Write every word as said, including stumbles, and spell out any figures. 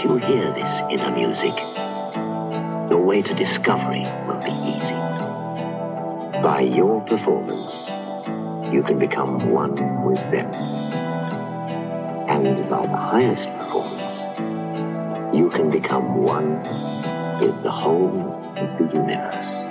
If you hear this inner music, your way to discovery will be easy. By your performance, you can become one with them. And by the highest performance, you can become one with the whole of the universe.